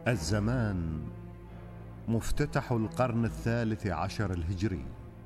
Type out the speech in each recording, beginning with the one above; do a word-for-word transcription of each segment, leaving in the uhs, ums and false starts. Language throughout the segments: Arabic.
الزمان مفتتح القرن الثالث عشر الهجري.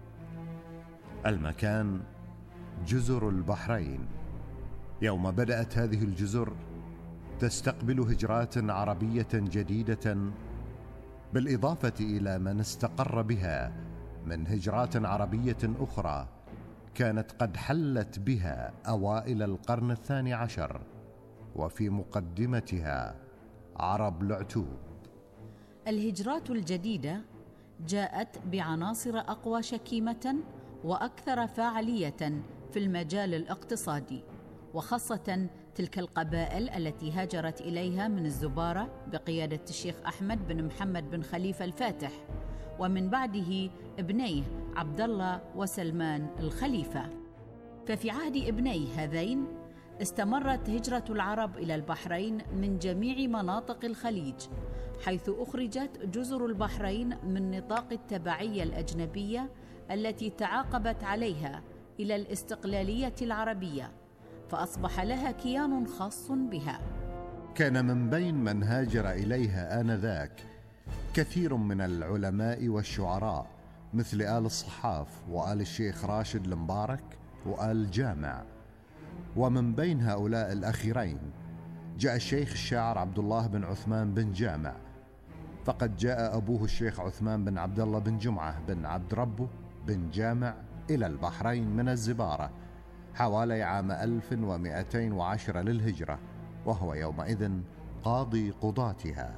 المكان جزر البحرين. يوم بدأت هذه الجزر تستقبل هجرات عربية جديدة، بالإضافة إلى من استقر بها من هجرات عربية أخرى كانت قد حلت بها أوائل القرن الثاني عشر، وفي مقدمتها عرب العتوب. الهجرات الجديدة جاءت بعناصر أقوى شكيمة وأكثر فاعلية في المجال الاقتصادي، وخاصة تلك القبائل التي هاجرت إليها من الزبارة بقيادة الشيخ أحمد بن محمد بن خليفة الفاتح، ومن بعده ابنيه عبد الله وسلمان الخليفة. ففي عهد ابني هذين استمرت هجرة العرب إلى البحرين من جميع مناطق الخليج، حيث أخرجت جزر البحرين من نطاق التبعية الأجنبية التي تعاقبت عليها إلى الاستقلالية العربية، فأصبح لها كيان خاص بها. كان من بين من هاجر إليها آنذاك كثير من العلماء والشعراء مثل آل الصحاف وآل الشيخ راشد المبارك وآل جامع، ومن بين هؤلاء الأخيرين جاء الشيخ الشاعر عبد الله بن عثمان بن جامع، فقد جاء أبوه الشيخ عثمان بن عبد الله بن جمعة بن عبد ربه بن جامع إلى البحرين من الزبارة حوالي عام ألف ومئتين وعشرة للهجرة، وهو يومئذ قاضي قضاتها.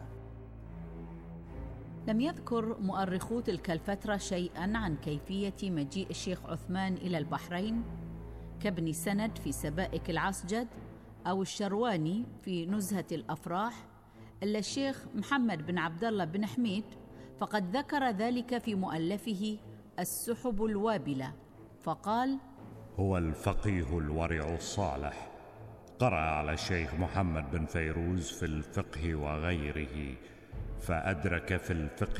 لم يذكر مؤرخو تلك الفترة شيئاً عن كيفية مجيء الشيخ عثمان إلى البحرين، كابن سند في سبائك العسجد أو الشرواني في نزهة الأفراح، إلا الشيخ محمد بن عبد الله بن حميد فقد ذكر ذلك في مؤلفه السحب الوابلة، فقال: هو الفقيه الورع الصالح، قرأ على الشيخ محمد بن فيروز في الفقه وغيره، فأدرك في الفقه